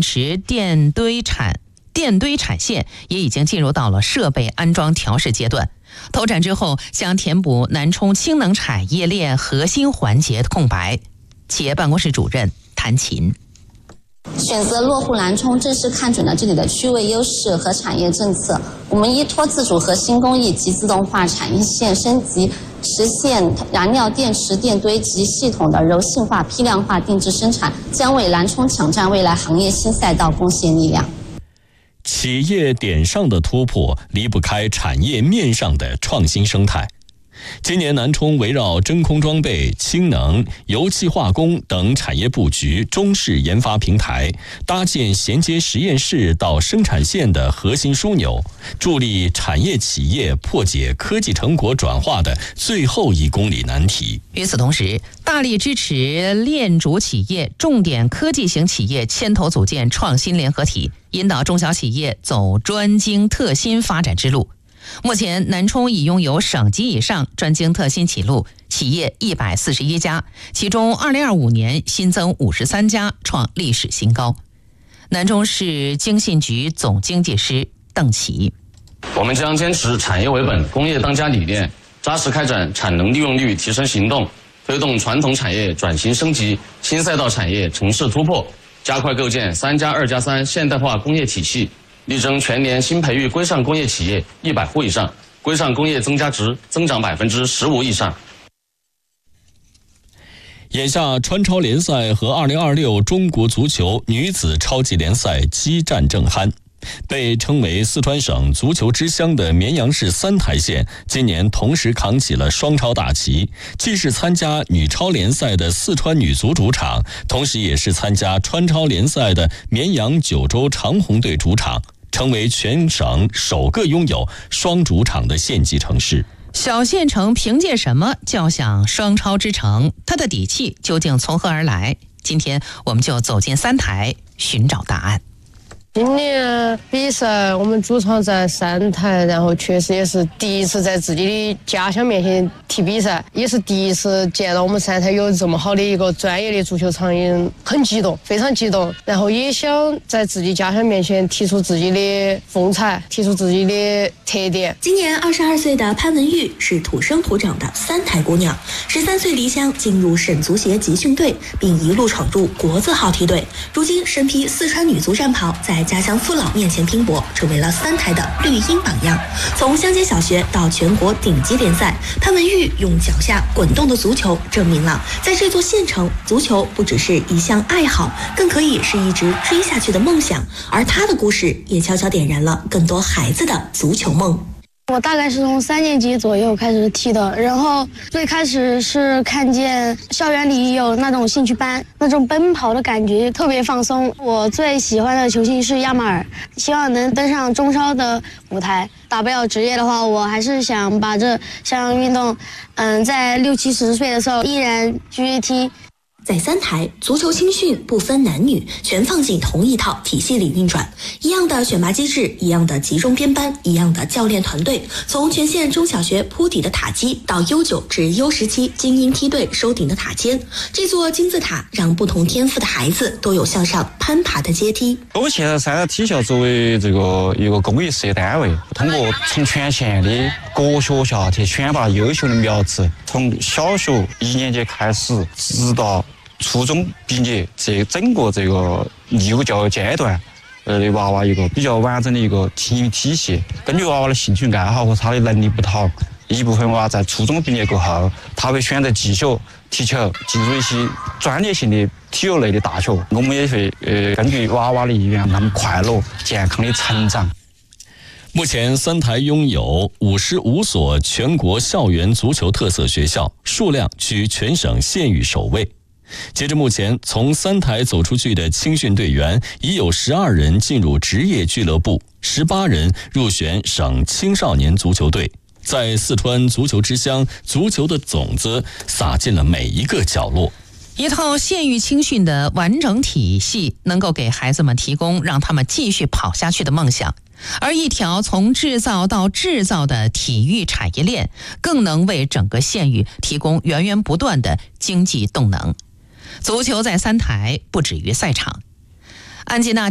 池电堆产线也已经进入到了设备安装调试阶段。投产之后，将填补南充氢能产业链核心环节的空白。企业办公室主任谭琴。 选择落户南充，正是看准了这里的区位优势和产业政策。我们依托自主核心工艺及自动化产业线升级，实现燃料电池电堆及系统的柔性化、批量化定制生产，将为南充抢占未来行业新赛道贡献力量。 企业点上的突破离不开产业面上的创新生态。今年南充围绕真空装备、氢能、油气化工等产业布局中式研发平台，搭建衔接实验室到生产线的核心枢纽，助力产业企业破解科技成果转化的最后1公里难题。 与此同时，大力支持链主企业、重点科技型企业牵头组建创新联合体，引导中小企业走专精特新发展之路。目前，南充已拥有省级以上专精特新企业141家，其中2025年新增53家，创历史新高。南充市经信局总经济师邓琦： 我们将坚持产业为本、工业当家理念，扎实开展产能利用率提升行动，推动传统产业转型升级、新赛道产业城市突破，加快构建3+2+3现代化工业体系。力争全年新培育规上工业企业100户以上，规上工业增加值增长15%以上。 眼下，川超联赛和2026中国足球女子超级联赛激战正酣。被称为四川省足球之乡的绵阳市三台县，今年同时扛起了双超大旗，既是参加女超联赛的四川女足主场，同时也是参加川超联赛的绵阳九州长虹队主场，成为全省首个拥有双主场的县级城市。 小县城凭借什么叫响双超之城？它的底气究竟从何而来？今天我们就走进三台，寻找答案。 今年比赛我们主场在三台，然后确实也是第一次在自己的家乡面前踢比赛，也是第一次见到我们三台有这么好的一个专业的足球场，也很激动，非常激动。然后也想在自己家乡面前提出自己的风采，提出自己的特点。 今年22岁的潘文玉是土生土长的三台姑娘，13岁离乡进入省足协集训队，并一路闯入国字号梯队，如今身披四川女足战袍，在家乡父老面前拼搏，成为了三台的绿茵榜样。从乡间小学到全国顶级联赛，潘文玉用脚下滚动的足球证明了，在这座县城，足球不只是一项爱好，更可以是一直追下去的梦想。而他的故事也悄悄点燃了更多孩子的足球梦。 我大概是从3年级左右开始踢的，然后最开始是看见校园里有那种兴趣班，那种奔跑的感觉特别放松。我最喜欢的球星是亚马尔，希望能登上中超的舞台。打不了职业的话，我还是想把这项运动，在60、70岁的时候依然继续踢。 在三台，足球青训不分男女，全放进同一套体系里运转，一样的选拔机制，一样的集中编班，一样的教练团队，从全县中小学铺底的塔基到U9至U17精英梯队收顶的塔尖，这座金字塔让不同天赋的孩子都有向上攀爬的阶梯。 我们现在三台体校作为这个一个公益事业单位，通过从全县的各学校去选拔优秀的苗子，从小学1年级开始，直到初中毕业，这整个这个义务教育阶段，的娃娃一个比较完整的一个体育体系。根据娃娃的兴趣爱好和他的能力不同，一部分娃在初中毕业过后，他会选择继续踢球，进入一些专业性的体育类的大学。我们也会根据娃娃的意愿，让他们快乐健康的成长。 目前三台拥有55所全国校园足球特色学校，数量居全省县域首位。截至目前，从三台走出去的青训队员已有12人进入职业俱乐部，18人入选省青少年足球队。在四川足球之乡，足球的种子撒进了每一个角落。 一套县域青训的完整体系，能够给孩子们提供让他们继续跑下去的梦想，而一条从制造到制造的体育产业链，更能为整个县域提供源源不断的经济动能。足球在三台不止于赛场，安吉娜